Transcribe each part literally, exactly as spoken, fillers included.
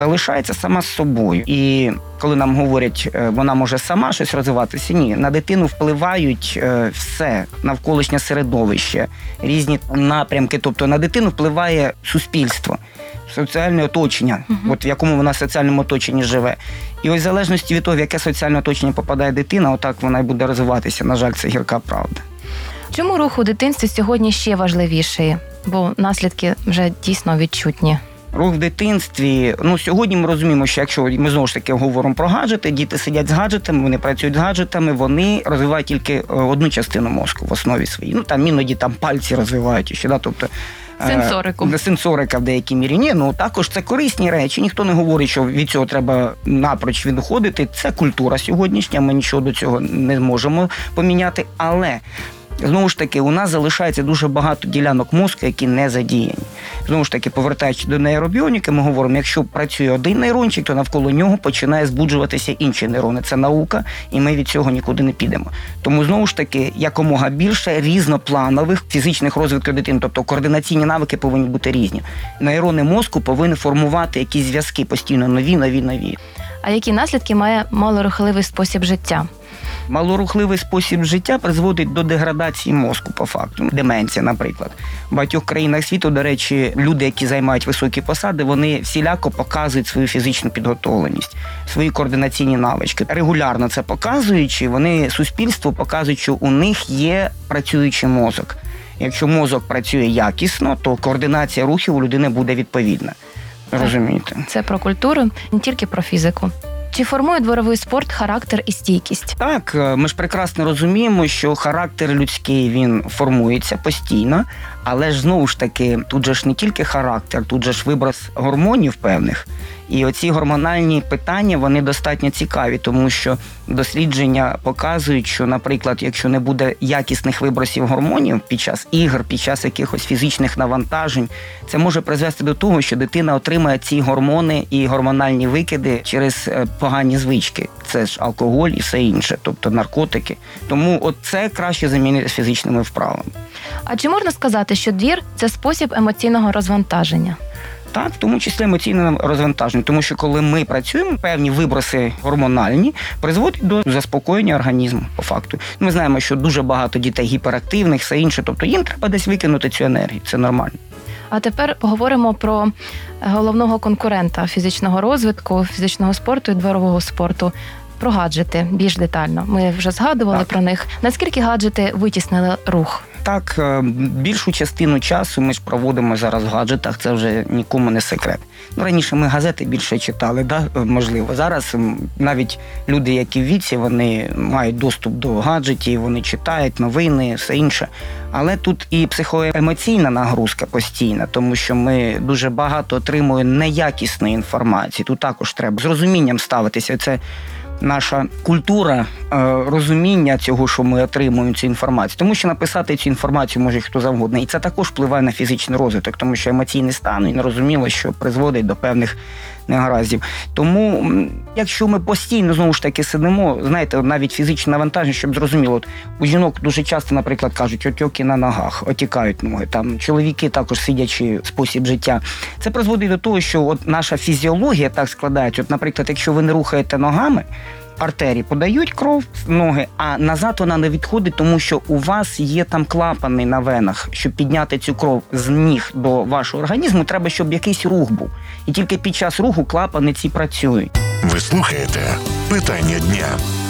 лишається сама з собою. І коли нам говорять, вона може сама щось розвиватися, ні. На дитину впливають все, навколишнє середовище, різні напрямки. Тобто на дитину впливає суспільство, соціальне оточення, угу. от в якому вона в соціальному оточенні живе. І ось в залежності від того, в яке соціальне оточення попадає дитина, отак вона і буде розвиватися. На жаль, це гірка правда. Чому рух у дитинстві сьогодні ще важливіший? Бо наслідки вже дійсно відчутні. Рух в дитинстві, ну сьогодні ми розуміємо, що якщо ми знову ж таки говоримо про гаджети, діти сидять з гаджетами, вони працюють з гаджетами, вони розвивають тільки одну частину мозку в основі своїй. Ну там іноді там пальці розвивають ще, да, тобто сенсорику. Е, сенсорика в деякій мірі. Ні, ну також це корисні речі. Ніхто не говорить, що від цього треба напроч відходити. Це культура сьогоднішня, ми нічого до цього не зможемо поміняти, але знову ж таки, у нас залишається дуже багато ділянок мозку, які не задіяні. Знову ж таки, повертаючись до нейробіоніки, ми говоримо, якщо працює один нейрончик, то навколо нього починає збуджуватися інші нейрони. Це наука, і ми від цього нікуди не підемо. Тому, знову ж таки, якомога більше різнопланових фізичних розвитків дитини, тобто координаційні навики повинні бути різні. Нейрони мозку повинні формувати якісь зв'язки постійно нові, нові, нові. А які наслідки має малорухливий спосіб життя? Малорухливий спосіб життя призводить до деградації мозку, по факту. Деменція, наприклад. В багатьох країнах світу, до речі, люди, які займають високі посади, вони всіляко показують свою фізичну підготовленість, свої координаційні навички. Регулярно це показуючи, вони суспільству показують, що у них є працюючий мозок. Якщо мозок працює якісно, то координація рухів у людини буде відповідна. Розумієте? Це про культуру, не тільки про фізику. Чи формує дворовий спорт характер і стійкість? Так, ми ж прекрасно розуміємо, що характер людський, він формується постійно, але ж знову ж таки, тут же ж не тільки характер, тут же ж виброс гормонів певних. І оці гормональні питання, вони достатньо цікаві, тому що дослідження показують, що, наприклад, якщо не буде якісних вибросів гормонів під час ігор, під час якихось фізичних навантажень, це може призвести до того, що дитина отримає ці гормони і гормональні викиди через погані звички. Це ж алкоголь і все інше, тобто наркотики. Тому от це краще замінити фізичними вправами. А чи можна сказати, що двір – це спосіб емоційного розвантаження? Так, в тому числі емоційне розвантаження, тому що коли ми працюємо, певні виброси гормональні призводять до заспокоєння організму, по факту. Ми знаємо, що дуже багато дітей гіперактивних, все інше, тобто їм треба десь викинути цю енергію, це нормально. А тепер поговоримо про головного конкурента фізичного розвитку, фізичного спорту і дворового спорту. Про гаджети більш детально. Ми вже згадували так. про них. Наскільки гаджети витіснили рух? Так, більшу частину часу ми ж проводимо зараз в гаджетах, це вже нікому не секрет. Ну, раніше ми газети більше читали, да? Можливо. Зараз навіть люди, які в віці, вони мають доступ до гаджетів, вони читають новини, все інше. Але тут і психоемоційна нагрузка постійна, тому що ми дуже багато отримуємо неякісної інформації. Тут також треба з розумінням ставитися. Це наша культура розуміння цього, що ми отримуємо цю інформацію. Тому що написати цю інформацію може хто завгодно. І це також впливає на фізичний розвиток, тому що емоційний стан, він розуміло, що призводить до певних негараздів. Тому, якщо ми постійно, знову ж таки, сидимо, знаєте, навіть фізичне навантаження, щоб зрозуміло, от у жінок дуже часто, наприклад, кажуть, отьоки на ногах, отікають ноги, там чоловіки також сидячий спосіб життя. Це призводить до того, що от наша фізіологія так складається. От, наприклад, якщо ви не рухаєте ногами, артерії подають кров в ноги, а назад вона не відходить, тому що у вас є там клапани на венах. Щоб підняти цю кров з ніг до вашого організму, треба, щоб якийсь рух був. І тільки під час руху клапани ці працюють. Ви слухаєте «Питання дня».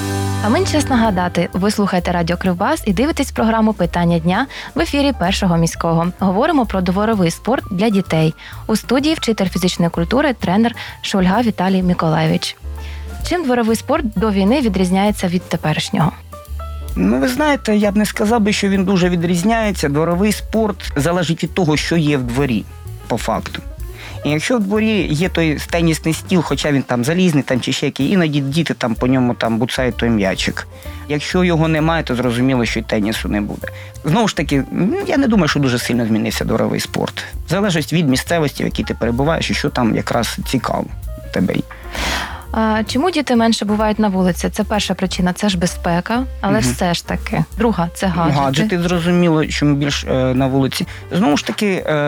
А мені час нагадати, ви слухаєте Радіо Кривбас і дивитесь програму «Питання дня» в ефірі Першого міського. Говоримо про дворовий спорт для дітей. У студії вчитель фізичної культури, тренер Шульга Віталій Миколайович. Чим дворовий спорт до війни відрізняється від теперішнього? Ну, ви знаєте, я б не сказав би, що він дуже відрізняється. Дворовий спорт залежить від того, що є в дворі, по факту. І якщо в дворі є той тенісний стіл, хоча він там залізний, там чи ще який, іноді діти там по ньому там буцають той м'ячик. Якщо його немає, то зрозуміло, що й тенісу не буде. Знову ж таки, я не думаю, що дуже сильно змінився дворовий спорт. Залежить від місцевості, в якій ти перебуваєш, і що там якраз цікаво тебе. А чому діти менше бувають на вулиці? Це перша причина, це ж безпека, але угу. все ж таки. Друга – це гаджети. Гаджети, зрозуміло, що ми більш е, на вулиці. Знову ж таки, е,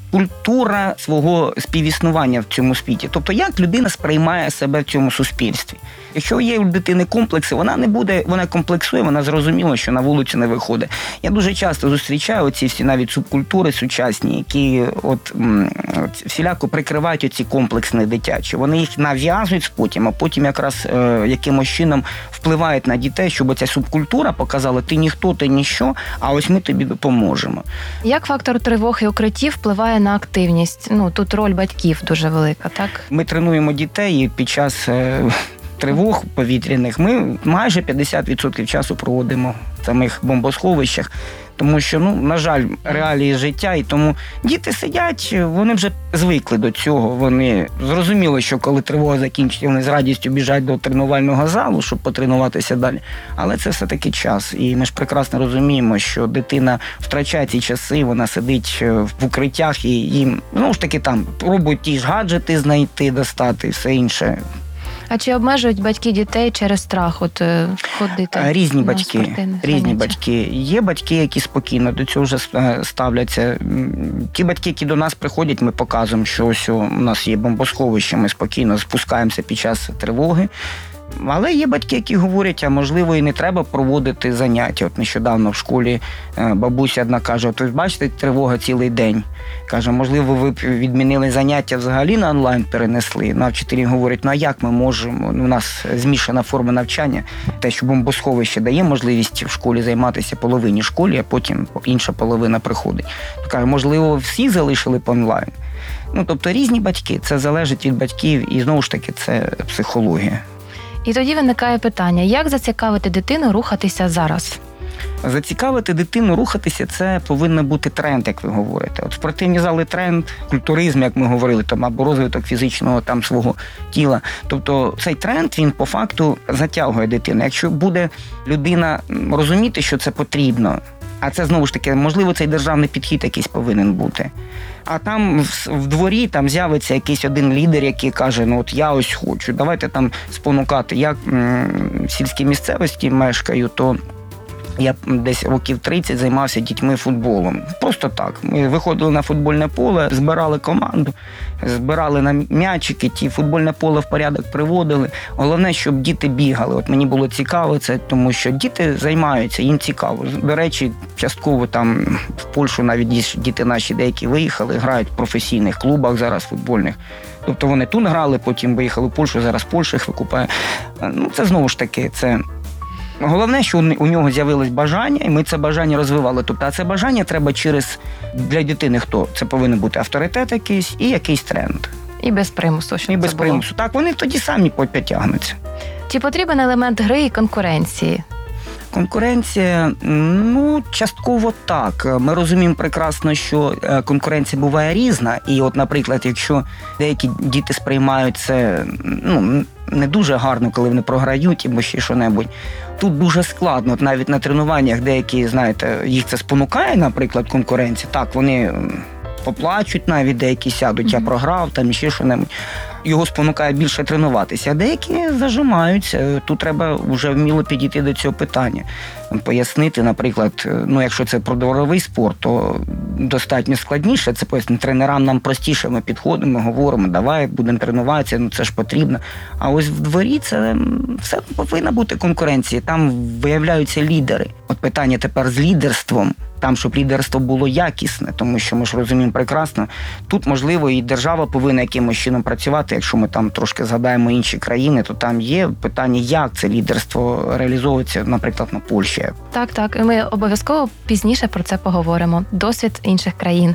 культура свого співіснування в цьому світі. Тобто, як людина сприймає себе в цьому суспільстві. Якщо є у дитини комплекси, вона не буде, вона комплексує, вона зрозуміла, що на вулицю не виходить. Я дуже часто зустрічаю оці всі навіть субкультури сучасні, які от, м, от всіляко прикривають оці комплексні дитячі. Вони їх нав'язують потім, а потім якраз е, якимось чином впливають на дітей, щоб ця субкультура показала, ти ніхто, ти ніщо, а ось ми тобі допоможемо. Як фактор тривоги укриттів впливає на активність? Ну, тут роль батьків дуже велика, так? Ми тренуємо дітей і під час е, тривог повітряних ми майже п'ятдесят відсотків часу проводимо в самих бомбосховищах, тому що, ну, на жаль, реалії життя, і тому діти сидять, вони вже звикли до цього, вони зрозуміли, що коли тривога закінчиться, вони з радістю біжать до тренувального залу, щоб потренуватися далі. Але це все-таки час, і ми ж прекрасно розуміємо, що дитина втрачає ці часи, вона сидить в укриттях і їм, ну ж таки, там пробують ті ж гаджети знайти, достати і все інше. А чи обмежують батьки дітей через страх от е, ходити? Різні на батьки, спортивних різні заняттях? батьки. Є батьки, які спокійно до цього вже е, ставляться. М, Ті батьки, які до нас приходять, ми показуємо, що ось у нас є бомбосховище, ми спокійно спускаємося під час тривоги. Але є батьки, які говорять, а можливо і не треба проводити заняття. От нещодавно в школі е, бабуся одна каже, от ви бачите, тривога цілий день. Каже, можливо, ви б відмінили заняття взагалі на онлайн перенесли. Ну, а вчителі говорять, ну а як ми можемо? Ну, у нас змішана форма навчання. Те, що бомбосховище дає можливість в школі займатися половині школі, а потім інша половина приходить. Каже, можливо, всі залишили по онлайн. Ну, тобто різні батьки, це залежить від батьків, і знову ж таки це психологія. І тоді виникає питання, як зацікавити дитину рухатися зараз? Зацікавити дитину рухатися, це повинен бути тренд, як ви говорите. От спортивні зали тренд, культуризм, як ми говорили, там, або розвиток фізичного там свого тіла. Тобто цей тренд, він по факту затягує дитину. Якщо буде людина розуміти, що це потрібно, а це, знову ж таки, можливо, цей державний підхід якийсь повинен бути. А там в, в дворі там з'явиться якийсь один лідер, який каже, ну от я ось хочу, давайте там спонукати. Я м, в сільській місцевості мешкаю, то я десь років тридцять займався дітьми футболом. Просто так. Ми виходили на футбольне поле, збирали команду, збирали на м'ячики, ті футбольне поле в порядок приводили. Головне, щоб діти бігали. От мені було цікаво це, тому що діти займаються, їм цікаво. До речі, частково там в Польщу навіть діти наші деякі виїхали, грають в професійних клубах зараз футбольних. Тобто вони тут грали, потім виїхали в Польщу, зараз Польща їх викупає. Ну, це знову ж таки, це... Головне, що у нього з'явилось бажання, і ми це бажання розвивали. Тобто, а це бажання треба через, для дитини хто? Це повинен бути авторитет якийсь і якийсь тренд. І без примусу, щоб І без це було. примусу. Так, вони тоді самі потягнуться. Чи потрібен елемент гри і конкуренції? Конкуренція, ну, частково так. Ми розуміємо прекрасно, що конкуренція буває різна. І от, наприклад, якщо деякі діти сприймають це, ну, не дуже гарно, коли вони програють або ще що-небудь, тут дуже складно. От навіть на тренуваннях деякі, знаєте, їх це спонукає, наприклад, конкуренція. Так, вони поплачуть навіть, деякі сядуть, я програв, там ще що-небудь. Його спонукає більше тренуватися, а деякі зажимаються. Тут треба вже вміло підійти до цього питання. Пояснити, наприклад, ну якщо це про дворовий спорт, то достатньо складніше. Це пояснити тренерам, нам простіше, ми підходимо, говоримо, давай, будемо тренуватися, ну це ж потрібно. А ось в дворі це все повинна бути конкуренція, там виявляються лідери. От питання тепер з лідерством. Там, щоб лідерство було якісне, тому що ми ж розуміємо прекрасно, тут, можливо, і держава повинна якимось чином працювати. Якщо ми там трошки згадаємо інші країни, то там є питання, як це лідерство реалізовується, наприклад, на Польщі. Так, так. І ми обов'язково пізніше про це поговоримо. Досвід інших країн.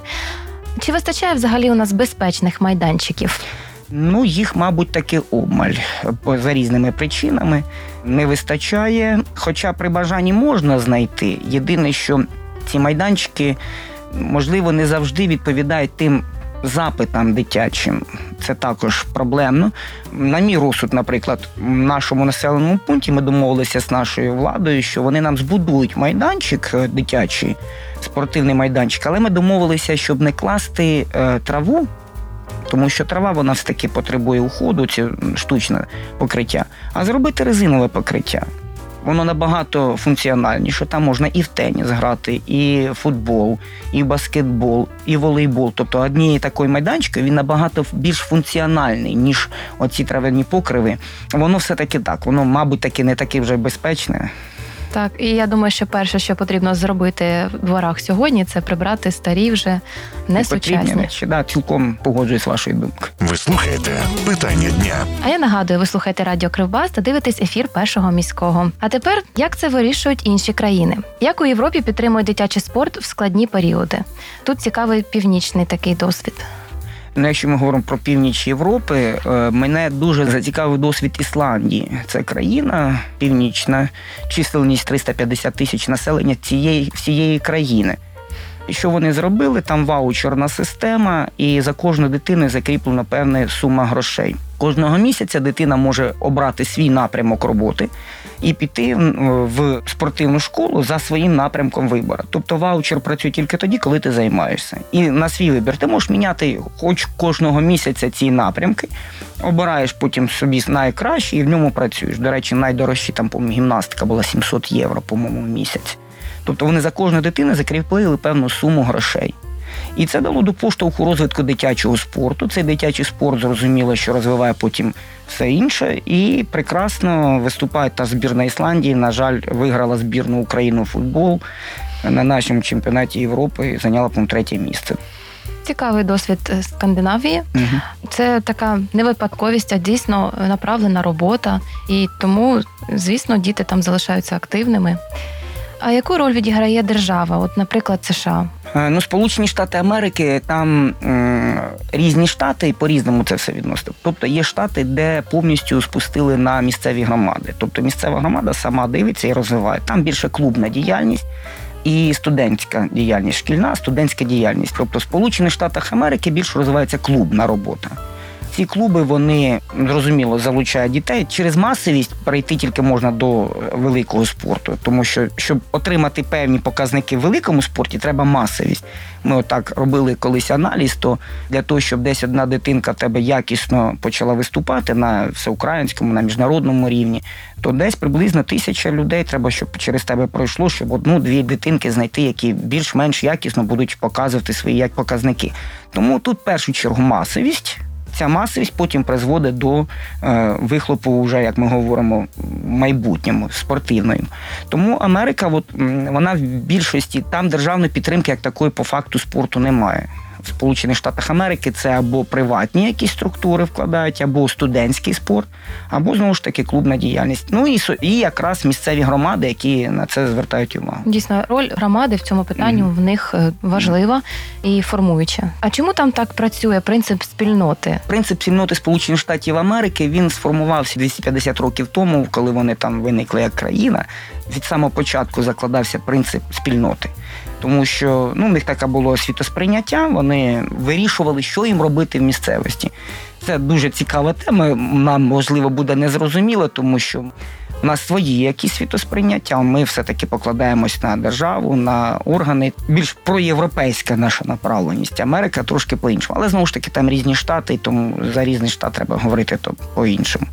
Чи вистачає взагалі у нас безпечних майданчиків? Ну, їх, мабуть, таки обмаль. За різними причинами не вистачає. Хоча при бажанні можна знайти. Єдине, що ці майданчики, можливо, не завжди відповідають тим запитам дитячим. Це також проблемно. На мій розсуд, наприклад, в нашому населеному пункті ми домовилися з нашою владою, що вони нам збудують майданчик дитячий, спортивний майданчик, але ми домовилися, щоб не класти е, траву, тому що трава, вона все-таки потребує уходу, це штучне покриття, а зробити резинове покриття. Воно набагато функціональніше. Там можна і в теніс грати, і в футбол, і в баскетбол, і в волейбол. Тобто однієї такої майданчики він набагато більш функціональний, ніж оці трав'яні покриви. Воно все-таки так, воно, мабуть, таки не таке вже безпечне. Так, і я думаю, що перше, що потрібно зробити в дворах сьогодні, це прибрати старі вже несучасні. Речі. Да, цілком погоджуюсь з вашою думкою. Ви слухаєте питання дня. А я нагадую, ви слухаєте Радіо Кривбас та дивитесь ефір Першого міського. А тепер, як це вирішують інші країни? Як у Європі підтримують дитячий спорт в складні періоди? Тут цікавий північний такий досвід. Ну, якщо ми говоримо про північ Європи, мене дуже зацікавив досвід Ісландії. Це країна північна, чисельність триста п'ятдесят тисяч населення цієї всієї країни. І що вони зробили? Там ваучерна система, і за кожну дитину закріплена певна сума грошей. Кожного місяця дитина може обрати свій напрямок роботи і піти в спортивну школу за своїм напрямком вибору. Тобто ваучер працює тільки тоді, коли ти займаєшся. І на свій вибір ти можеш міняти хоч кожного місяця ці напрямки, обираєш потім собі найкраще і в ньому працюєш. До речі, найдорожчі там, по-моєму, гімнастика була сімсот євро, по-моєму, в місяць. Тобто вони за кожну дитину закріпили певну суму грошей. І це дало до поштовху розвитку дитячого спорту. Цей дитячий спорт, зрозуміло, що розвиває потім все інше. І прекрасно виступає та збірна Ісландії. На жаль, виграла збірну України у футбол на нашому чемпіонаті Європи, зайняла, по-моєму, третє місце. Цікавий досвід Скандинавії. Угу. Це така не випадковість, а дійсно направлена робота. І тому, звісно, діти там залишаються активними. А яку роль відіграє держава? От, наприклад, США? Ну, Сполучені Штати Америки, там м, різні штати, і по-різному це все відносить. Тобто є штати, де повністю спустили на місцеві громади. Тобто місцева громада сама дивиться і розвиває. Там більше клубна діяльність і студентська діяльність, шкільна студентська діяльність. Тобто в Сполучених Штатах Америки більше розвивається клубна робота. Ці клуби, вони, зрозуміло, залучають дітей. Через масовість перейти тільки можна до великого спорту, тому що, щоб отримати певні показники в великому спорті, треба масовість. Ми отак робили колись аналіз, то для того, щоб десь одна дитинка в тебе якісно почала виступати на всеукраїнському, на міжнародному рівні, то десь приблизно тисяча людей треба, щоб через тебе пройшло, щоб одну-дві дитинки знайти, які більш-менш якісно будуть показувати свої показники. Тому тут в першу чергу масовість. Ця масовість потім призводить до е, вихлопу, вже, як ми говоримо, в майбутньому, спортивному. Тому Америка, от, вона в більшості, там державної підтримки як такої по факту спорту немає. В Сполучених Штатах Америки це або приватні якісь структури вкладають, або студентський спорт, або, знову ж таки, клубна діяльність. Ну і, і якраз місцеві громади, які на це звертають увагу. Дійсно, роль громади в цьому питанні mm-hmm. в них важлива і формуюча. А чому там так працює принцип спільноти? Принцип спільноти Сполучених Штатів Америки, він сформувався двісті п'ятдесят років тому, коли вони там виникли як країна. Від самого початку закладався принцип спільноти. Тому що ну, в них таке було світосприйняття, вони вирішували, що їм робити в місцевості. Це дуже цікава тема, нам, можливо, буде незрозуміло, тому що у нас свої якісь світосприйняття, ми все-таки покладаємось на державу, на органи. Більш проєвропейська наша направленість. Америка трошки по-іншому. Але, знову ж таки, там різні штати, тому за різний штат треба говорити то по-іншому.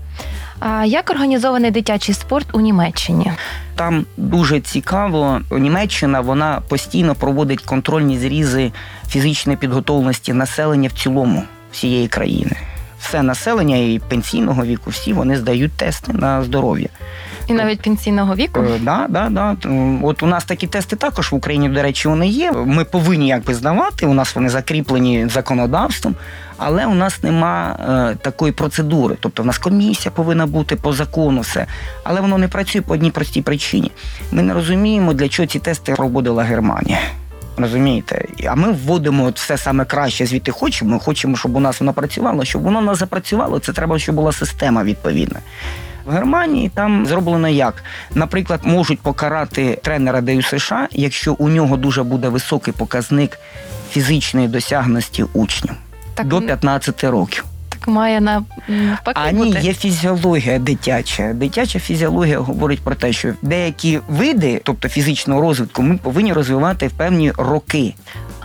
А як організований дитячий спорт у Німеччині? Там дуже цікаво. Німеччина, вона постійно проводить контрольні зрізи фізичної підготовленості населення в цілому всієї країни. Все населення і пенсійного віку, всі вони здають тести на здоров'я. І навіть пенсійного віку? Так, да, да, да. От у нас такі тести також в Україні, до речі, вони є. Ми повинні якби здавати, у нас вони закріплені законодавством, але у нас нема е, такої процедури. Тобто в нас комісія повинна бути по закону, все. Але воно не працює по одній простій причині. Ми не розуміємо, для чого ці тести проводила Германія. Розумієте? А ми вводимо все саме краще, звідти хочемо. Ми хочемо, щоб у нас воно працювало. Щоб воно у нас запрацювало, це треба, щоб була система відповідна. В Германії там зроблено як? Наприклад, можуть покарати тренера ДЮСШ, США, якщо у нього дуже буде високий показник фізичної досягності учнів. Так, до п'ятнадцяти років. Так має на навпаки А бути. ні, є фізіологія дитяча. Дитяча фізіологія говорить про те, що деякі види, тобто фізичного розвитку, ми повинні розвивати в певні роки. А,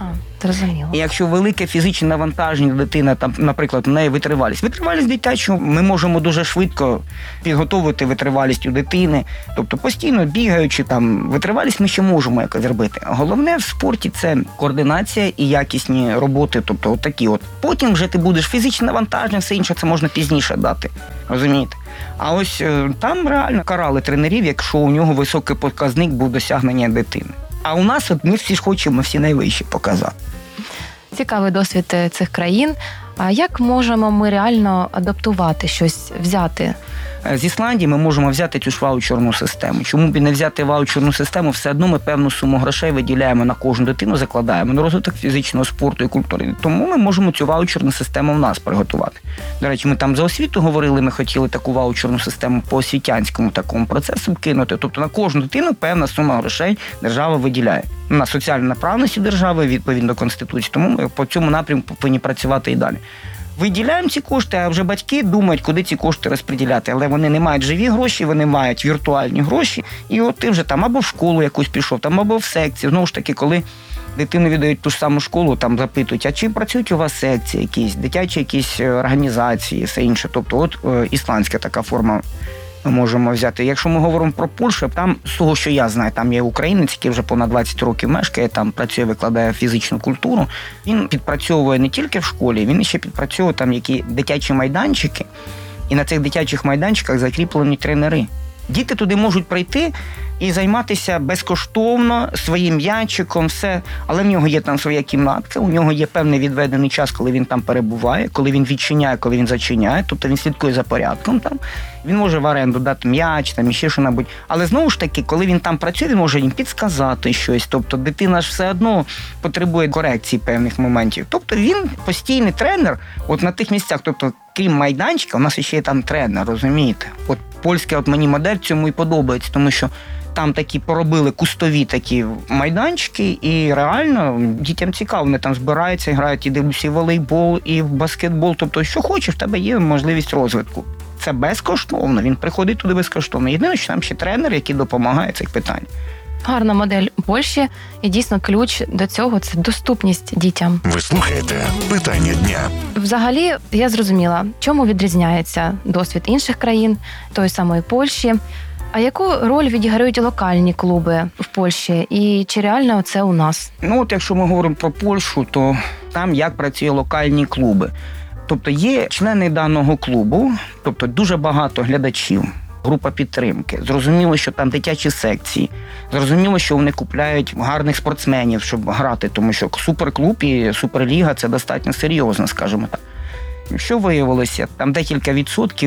Зрозуміло. І якщо велике фізичне навантаження дитина, там, наприклад, у неї витривалість. Витривалість дитячу ми можемо дуже швидко підготовити витривалість у дитини. Тобто постійно бігаючи, там, витривалість ми ще можемо якось зробити. Головне в спорті – це координація і якісні роботи, тобто от такі от. Потім вже ти будеш фізичне навантаження, все інше це можна пізніше дати. Розумієте? А ось е, там реально карали тренерів, якщо у нього високий показник був досягнення дитини. А у нас от ми всі ж хочемо всі найвищі показати. Цікавий досвід е, цих країн. А як можемо ми реально адаптувати щось, взяти? З Ісландії ми можемо взяти цю ж ваучерну систему. Чому б і не взяти ваучерну систему? Все одно ми певну суму грошей виділяємо на кожну дитину, закладаємо на розвиток фізичного спорту і культури. Тому ми можемо цю ваучерну систему в нас приготувати. До речі, ми там за освіту говорили, ми хотіли таку ваучерну систему по освітянському такому процесу кинути. Тобто на кожну дитину певна сума грошей держава виділяє. На соціальну направленість держави, відповідно до Конституції. Тому ми по цьому напрямку повинні працювати і далі. Виділяємо ці кошти, а вже батьки думають, куди ці кошти розподіляти. Але вони не мають живі гроші, вони мають віртуальні гроші. І от ти вже там або в школу якусь пішов, там або в секцію. Знову ж таки, коли дитину віддають ту ж саму школу, там запитують, а чи працюють у вас секції якісь, дитячі якісь організації, все інше. Тобто от е, ісландська така форма ми можемо взяти. Якщо ми говоримо про Польщу, там, з того, що я знаю, там є українець, який вже понад двадцять років мешкає, там працює, викладає фізичну культуру. Він підпрацьовує не тільки в школі, він ще підпрацьовує там які дитячі майданчики, і на цих дитячих майданчиках закріплені тренери. Діти туди можуть прийти і займатися безкоштовно своїм м'ячиком, все. Але в нього є там своя кімнатка, у нього є певний відведений час, коли він там перебуває, коли він відчиняє, коли він зачиняє, тобто він слідкує за порядком там. Він може в оренду дати м'яч, там, і ще що-небудь. Але знову ж таки, коли він там працює, він може їм підсказати щось. Тобто дитина ж все одно потребує корекції певних моментів. Тобто він постійний тренер от на тих місцях. Тобто, крім майданчика, у нас ще є там тренер, розумієте? От польська от мені модель цьому і подобається, тому що там такі поробили кустові такі майданчики, і реально дітям цікаво, вони там збираються, грають і дивляться і в волейбол, і в баскетбол. Тобто, що хочеш, в тебе є можливість розвитку. Це безкоштовно, він приходить туди безкоштовно. Єдине, що там ще тренер, який допомагає цих питань. Гарна модель Польщі, і дійсно ключ до цього – це доступність дітям. Ви слухаєте «Питання дня». Взагалі, я зрозуміла, чому відрізняється досвід інших країн, тої самої Польщі. А яку роль відіграють локальні клуби в Польщі? І чи реально це у нас? Ну, от якщо ми говоримо про Польщу, то там як працює локальні клуби. Тобто є члени даного клубу, тобто дуже багато глядачів, група підтримки. Зрозуміло, що там дитячі секції. Зрозуміло, що вони купляють гарних спортсменів, щоб грати, тому що суперклуб і суперліга – це достатньо серйозно, скажімо так. Що виявилося? Там декілька відсотків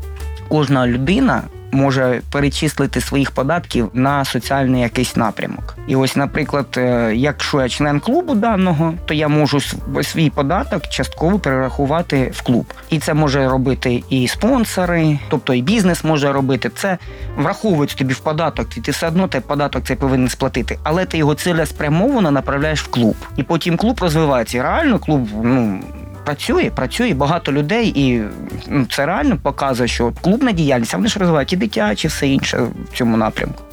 кожна людина може перечислити своїх податків на соціальний якийсь напрямок. І ось, наприклад, якщо я член клубу даного, то я можу свій податок частково перерахувати в клуб. І це може робити і спонсори, тобто і бізнес може робити. Це враховують тобі в податок, і ти все одно той податок цей повинен сплатити. Але ти його цілеспрямовано направляєш в клуб. І потім клуб розвивається. І реально клуб, ну, Працює, працює, багато людей, і ну, це реально показує, що клубна діяльність, а вони ж розвивають і дитячі, все інше в цьому напрямку.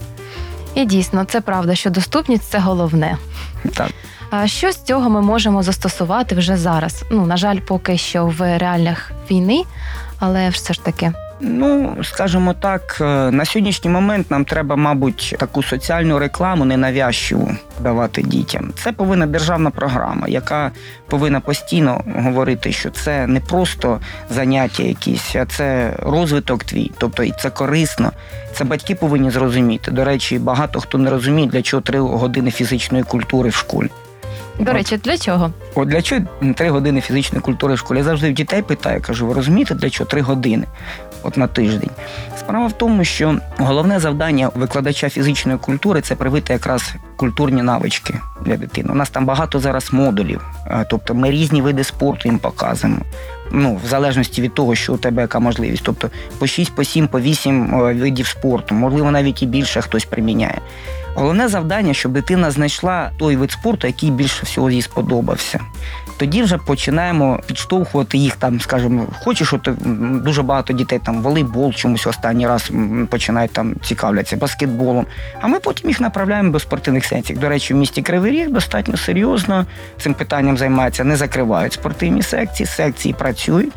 І дійсно, це правда, що доступність – це головне. Так. А що з цього ми можемо застосувати вже зараз? Ну, на жаль, поки що в реаліях війни, але все ж таки. Ну, скажімо так, на сьогоднішній момент нам треба, мабуть, таку соціальну рекламу ненавязчиву давати дітям. Це повинна державна програма, яка повинна постійно говорити, що це не просто заняття якісь, а це розвиток твій, тобто і це корисно. Це батьки повинні зрозуміти. До речі, багато хто не розуміє, для чого три години фізичної культури в школі. До речі, для чого? От для чого три години фізичної культури в школі? Я завжди в дітей питаю, кажу, ви розумієте, для чого три години? От на тиждень. Справа в тому, що головне завдання викладача фізичної культури – це привити якраз культурні навички для дитини. У нас там багато зараз модулів, тобто ми різні види спорту їм показуємо. Ну, в залежності від того, що у тебе яка можливість. Тобто по шість, по сім, по вісім видів спорту, можливо, навіть і більше хтось приміняє. Головне завдання, щоб дитина знайшла той вид спорту, який більше всього їй сподобався. тоді вже починаємо підштовхувати їх там, скажімо, хочеш, от м, дуже багато дітей там волейбол чомусь останній раз м, починають там цікавляться баскетболом. А ми потім їх направляємо до спортивних секцій. До речі, в місті Кривий Ріг достатньо серйозно цим питанням займаються, не закривають спортивні секції, секції працюють.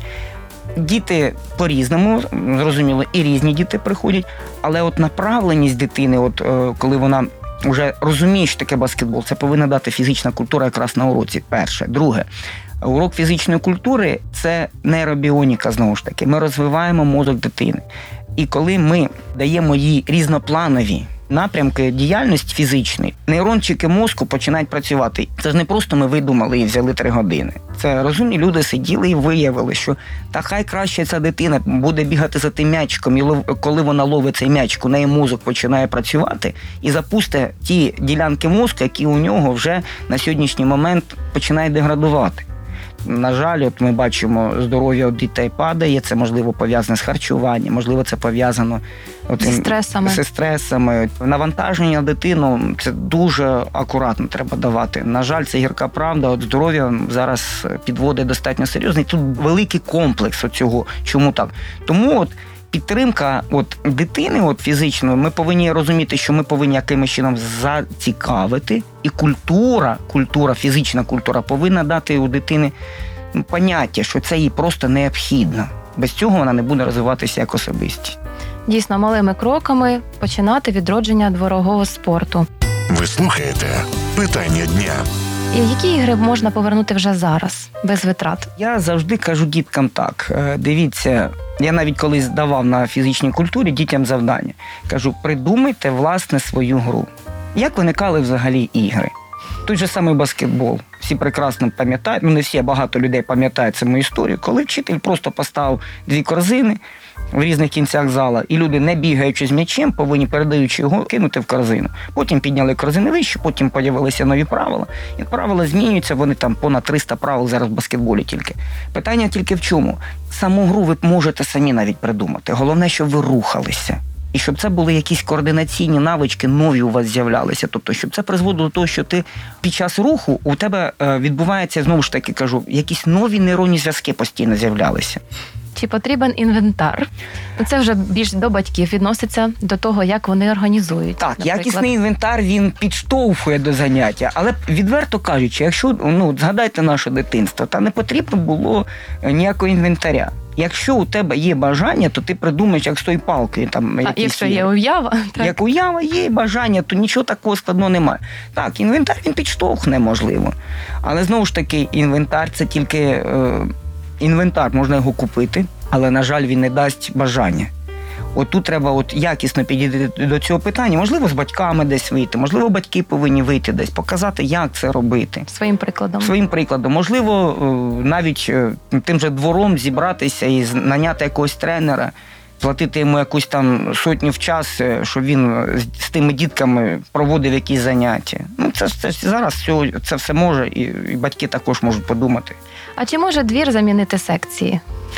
Діти по-різному, зрозуміло, і різні діти приходять, але от направленість дитини, от е, коли вона вже розуміє, що таке баскетбол, це повинна дати фізична культура якраз на уроці. Перше. Друге, урок фізичної культури – це нейробіоніка, знову ж таки. Ми розвиваємо мозок дитини. І коли ми даємо їй різнопланові напрямки діяльності фізичної, нейрончики мозку починають працювати. Це ж не просто ми видумали і взяли три години. Це розумні люди сиділи і виявили, що та хай краще ця дитина буде бігати за тим м'ячиком, і лов... коли вона ловить цей м'ячик, у неї мозок починає працювати і запустить ті ділянки мозку, які у нього вже на сьогоднішній момент починають деградувати. На жаль, от ми бачимо, здоров'я у дітей падає, це, можливо, пов'язане з харчуванням, можливо, це пов'язано от, Зі стресами. зі стресами. Навантаження на дитину – це дуже акуратно треба давати. На жаль, це гірка правда, от здоров'я зараз підводить достатньо серйозно. І тут великий комплекс цього. Чому так? Тому от підтримка от дитини от фізичної, ми повинні розуміти, що ми повинні якимось чином зацікавити, і культура, культура, фізична культура повинна дати у дитини ну, поняття, що це їй просто необхідно. Без цього вона не буде розвиватися як особистість. Дійсно, малими кроками починати відродження дворового спорту. Ви слухаєте питання дня. І які ігри можна повернути вже зараз, без витрат? Я завжди кажу діткам так, е, дивіться, я навіть колись давав на фізичній культурі дітям завдання. Кажу, придумайте, власне, свою гру. Як виникали взагалі ігри? Той же самий баскетбол. Всі прекрасно пам'ятають, ну не всі, а багато людей пам'ятають цю мою історію, коли вчитель просто поставив дві корзини в різних кінцях зала, і люди, не бігаючи з м'ячем, повинні, передаючи його, кинути в корзину. Потім підняли корзини вище, потім з'явилися нові правила. І правила змінюються, вони там понад триста правил зараз в баскетболі тільки. Питання тільки в чому? Саму гру ви можете самі навіть придумати. Головне, щоб ви рухалися. І щоб це були якісь координаційні навички, нові у вас з'являлися. Тобто, щоб це призводило до того, що ти під час руху у тебе відбувається, знову ж таки кажу, якісь нові нейронні зв'язки постійно з'являлися. Чи потрібен інвентар? Це вже більш до батьків відноситься, до того, як вони організують. Так, наприклад. якісний інвентар, він підштовхує до заняття. Але, відверто кажучи, якщо, ну, згадайте наше дитинство, та не потрібно було ніякого інвентаря. Якщо у тебе є бажання, то ти придумаєш, як з тої палки. Там, А якщо є уява, так. Як уява, є бажання, то нічого такого складного немає. Так, інвентар він підштовхне, можливо. Але, знову ж таки, інвентар – це тільки е, інвентар, можна його купити, але, на жаль, він не дасть бажання. От тут треба от якісно підійти до цього питання. Можливо, з батьками десь вийти, можливо, батьки повинні вийти десь, показати, як це робити. Своїм прикладом. Своїм прикладом. Можливо, навіть тим же двором зібратися і наняти якогось тренера, платити йому якусь там сотню в час, щоб він з тими дітками проводив якісь заняття. Ну, це, це зараз все, це все може, і, і батьки також можуть подумати. А чи може двір замінити секції?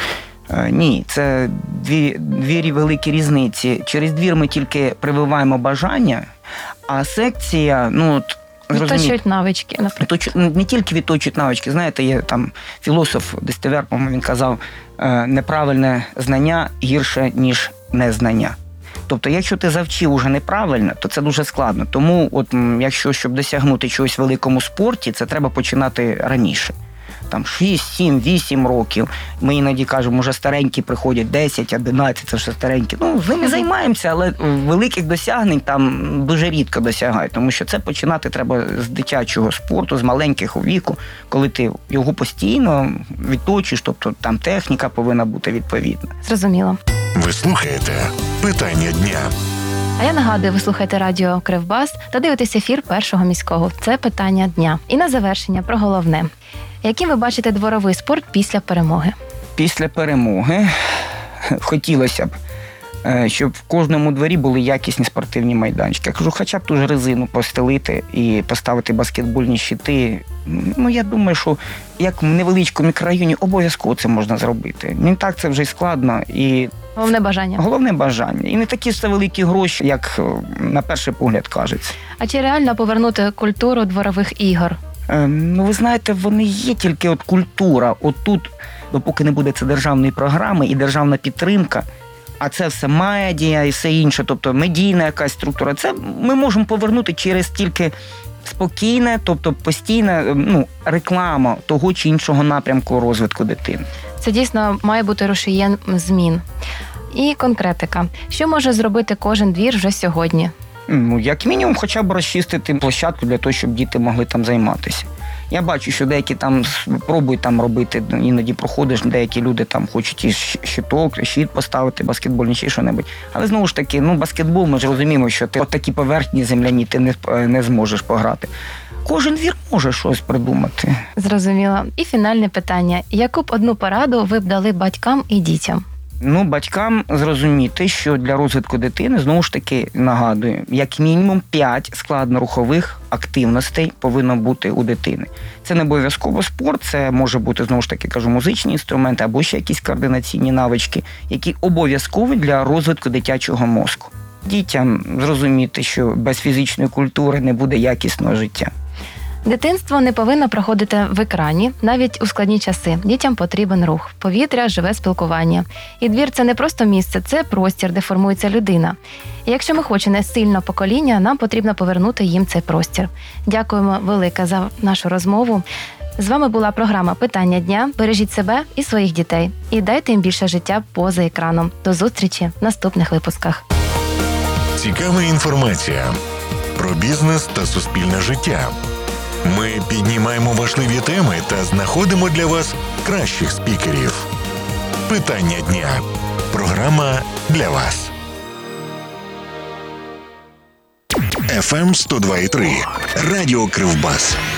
Ні, це дві, дві великі різниці. Через двір ми тільки прививаємо бажання, а секція, ну, от, Відточують навички, наприклад. Не тільки відточують навички. Знаєте, є там філософ Дестевер, по-моєму, він казав, неправильне знання гірше, ніж незнання. Тобто, якщо ти завчив уже неправильно, то це дуже складно. Тому, от, якщо, щоб досягнути чогось в великому спорті, це треба починати раніше. Там шість, сім, вісім років. Ми іноді кажемо, може старенькі приходять десять, одинадцять, це вже старенькі. Ну, з ними займаємося, але великих досягнень там дуже рідко досягають, тому що це починати треба з дитячого спорту, з маленьких віку, коли ти його постійно відточуєш, тобто там техніка повинна бути відповідна. Зрозуміло. Ви слухаєте питання дня. А я нагадую, ви слухаєте радіо Кривбас та дивитесь ефір Першого міського. Це питання дня. І на завершення про головне. Яким ви бачите дворовий спорт після перемоги? Після перемоги хотілося б, щоб в кожному дворі були якісні спортивні майданчики. Я кажу, хоча б ту ж резину постелити і поставити баскетбольні щити. Ну, я думаю, що як в невеличкому мікрорайоні обов'язково це можна зробити. Не так це вже й складно. І Головне бажання. Головне бажання. І не такі ж це великі гроші, як на перший погляд кажеться. А чи реально повернути культуру дворових ігор? Е, Ну, ви знаєте, вони є тільки от культура. Отут, допоки не буде це державної програми і державна підтримка, а це все медіа і все інше, тобто медійна якась структура, це ми можемо повернути через тільки спокійне, тобто постійна ну, реклама того чи іншого напрямку розвитку дитини. Це дійсно має бути рушієм змін. І конкретика. Що може зробити кожен двір вже сьогодні? Ну, як мінімум, хоча б розчистити площадку для того, щоб діти могли там займатися. Я бачу, що деякі там пробують там робити, іноді проходиш, деякі люди там хочуть і щиток, щит поставити, баскетбольний чи що-небудь. Але знову ж таки, ну, баскетбол, ми ж розуміємо, що ти от такі поверхні земляні ти не, не зможеш пограти. Кожен двір може щось придумати. Зрозуміло. І фінальне питання. Яку б одну пораду ви б дали батькам і дітям? Ну, батькам зрозуміти, що для розвитку дитини, знову ж таки, нагадую, як мінімум п'ять складнорухових активностей повинно бути у дитини. Це не обов'язково спорт, це може бути, знову ж таки, кажу, музичні інструменти або ще якісь координаційні навички, які обов'язкові для розвитку дитячого мозку. Дітям зрозуміти, що без фізичної культури не буде якісного життя. Дитинство не повинно проходити в екрані, навіть у складні часи. Дітям потрібен рух, повітря, живе спілкування. І двір – це не просто місце, це простір, де формується людина. І якщо ми хочемо сильне покоління, нам потрібно повернути їм цей простір. Дякуємо велике за нашу розмову. З вами була програма «Питання дня». Бережіть себе і своїх дітей. І дайте їм більше життя поза екраном. До зустрічі в наступних випусках. Цікава інформація про бізнес та суспільне життя. Ми піднімаємо важливі теми та знаходимо для вас кращих спікерів. Питання дня. Програма для вас. еф ем сто два і три. Радіо Кривбас.